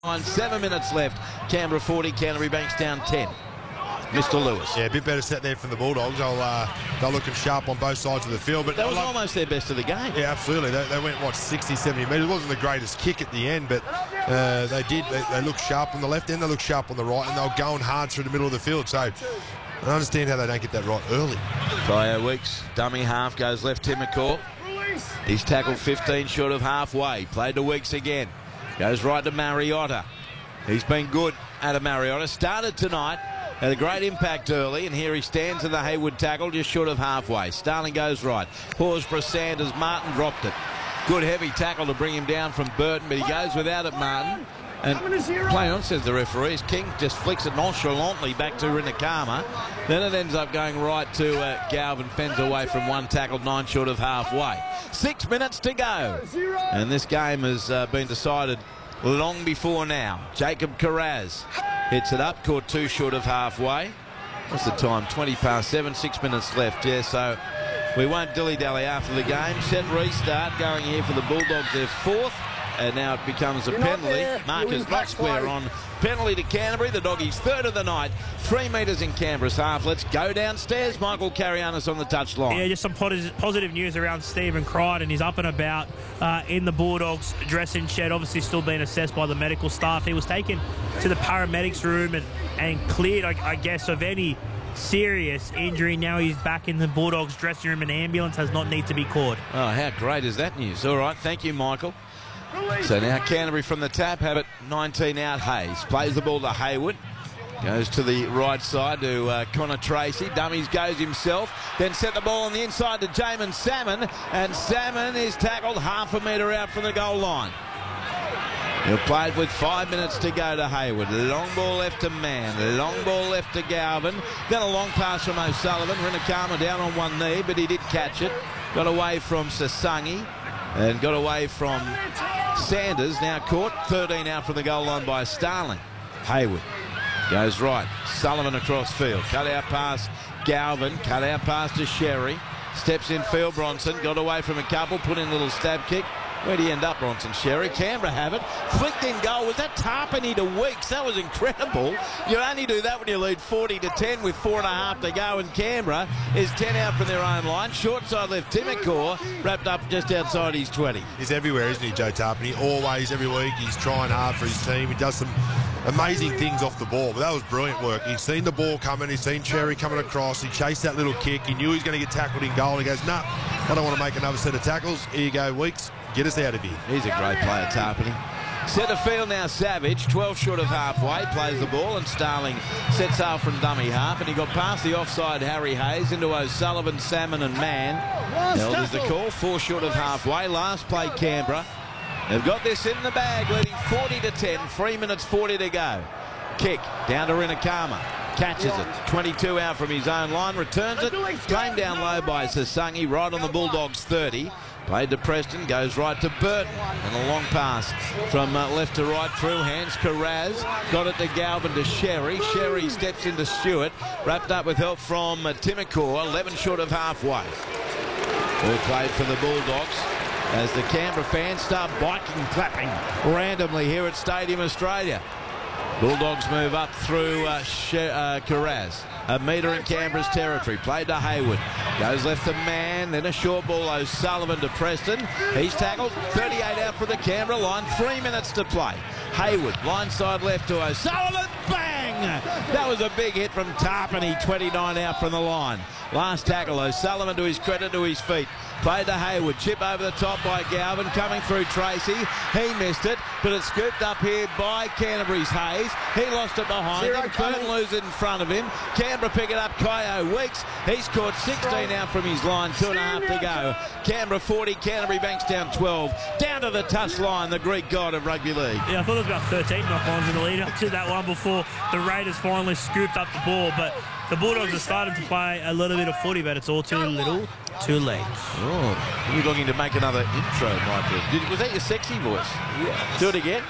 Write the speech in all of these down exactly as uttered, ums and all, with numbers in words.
Seven minutes left. Canberra forty, Canterbury Bankstown ten. Mister Lewis. Yeah, a bit better set there from the Bulldogs. They'll, uh, they're looking sharp on both sides of the field. But that was like, almost their best of the game. Yeah, absolutely. They, they went, what, sixty, seventy metres. It wasn't the greatest kick at the end, but uh, they did. They, they looked sharp on the left end, they looked sharp on the right, and they were going hard through the middle of the field. So I understand how they don't get that right early. Kyo Weeks, dummy half, goes left Tim McCaw. He's tackled fifteen short of halfway. Played to Weeks again. Goes right to Mariotta. He's been good out of Mariotta. Started tonight. Had a great impact early, and here he stands in the Hayward tackle just short of halfway. Starling goes right. Horsburgh Sanders. Martin dropped it. Good heavy tackle to bring him down from Burton, but he goes without it, Martin. And play on, says the referees. King just flicks it nonchalantly back to Rinakama. Then it ends up going right to uh, Galvin. Fends away from one tackle, nine short of halfway. Six minutes to go. And this game has uh, been decided long before now. Jacob Carraz hits it up, caught two short of halfway. What's the time? twenty past seven, six minutes left. Yeah, so we won't dilly-dally after the game. Set restart going here for the Bulldogs. They're fourth, and now it becomes a penalty. Marcus not square on. Penalty to Canterbury. The Doggies third of the night. Three metres in Canberra's half. Let's go downstairs. Michael Carianis on the touchline. Yeah, just some positive news around Stephen Crichton. He's up and about uh, in the Bulldogs dressing shed. Obviously still being assessed by the medical staff. He was taken to the paramedics room and, and cleared, I, I guess, of any serious injury. Now he's back in the Bulldogs dressing room. An ambulance has not need to be called. Oh, how great is that news? All right, thank you, Michael. So now Canterbury from the tap have it. Nineteen out. Hayes plays the ball to Hayward. Goes to the right side to uh, Connor Tracy. Dummies goes himself. Then set the ball on the inside to Jamin Salmon. And Salmon is tackled half a metre out from the goal line. He'll play it with five minutes to go to Hayward. Long ball left to Mann. Long ball left to Galvin. Then a long pass from O'Sullivan. Rinakama down on one knee, but he did catch it. Got away from Sasangi. And got away from Sanders. Now caught. thirteen out from the goal line by Starling. Hayward goes right. Sullivan across field. Cut out pass Galvin. Cut out pass to Sherry. Steps in field Bronson. Got away from a couple. Put in a little stab kick. Where'd he end up, Bronson? Sherry. Canberra have it. Flicked in goal. Was that Tarpany to Weeks? That was incredible. You only do that when you lead forty to ten with four and a half to go, and Canberra is ten out from their own line. Short side left Timacor, wrapped up just outside his twenty. He's everywhere, isn't he, Joe Tarpany? Always, every week, he's trying hard for his team. He does some amazing things off the ball, but that was brilliant work. He's seen the ball coming. He's seen Cherry coming across. He chased that little kick. He knew he was going to get tackled in goal. He goes, nah, I don't want to make another set of tackles. Here you go, Weeks. Get us out of here. He's a great player, Tarpany. Centre field now, Savage. twelve short of halfway. Plays the ball, and Starling sets out from dummy half. And he got past the offside Harry Hayes into O'Sullivan, Salmon and Mann. Held is the call. Four short of halfway. Last play, Canberra. They've got this in the bag, leading forty to ten. Three minutes forty to go. Kick down to Rinakama. Catches it. twenty-two out from his own line. Returns it. Claimed down low by Sasangi. Right on the Bulldogs thirty. Played to Preston, goes right to Burton. And a long pass from uh, left to right through hands. Carraz got it to Galvin to Sherry. Sherry steps into Stewart. Wrapped up with help from uh, Timacor. eleven short of halfway. All played for the Bulldogs as the Canberra fans start biking and clapping randomly here at Stadium Australia. Bulldogs move up through uh, uh, Carraz. A metre in Canberra's territory. Played to Hayward. Goes left to Mann. Then a short ball O'Sullivan to Preston. He's tackled. thirty-eight out for the Canberra line. Three minutes to play. Hayward. Line side left to O'Sullivan. Bang! That was a big hit from Tarpany. twenty-nine out from the line. Last tackle. O'Sullivan, to his credit, to his feet. Played to Hayward. Chip over the top by Galvin. Coming through Tracy. He missed it, but it's scooped up here by Canterbury's Hayes. He lost it behind Zero him. Burton loses it in front of him. Canberra pick it up. Kyo Weeks. He's caught sixteen out from his line. Two and a half to go. Canberra forty. Canterbury Bankstown twelve. Down to the touch line, the Greek god of rugby league. Yeah, I thought there was about thirteen knock-ons in the lead up to that one before the Raiders finally scooped up the ball, but the Bulldogs are starting to play a little bit of footy, but it's all too little, too late. Oh, you're looking to make another intro, Michael. Did, was that your sexy voice? Yeah. Do it again.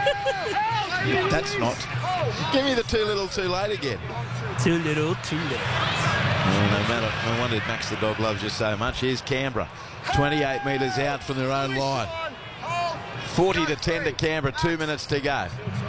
Yeah, that's not. Give me the too little, too late again. Too little, too late. Oh, no matter. No wonder Max the dog loves you so much. Here's Canberra. twenty-eight metres out from their own line. forty to ten to Canberra, two minutes to go.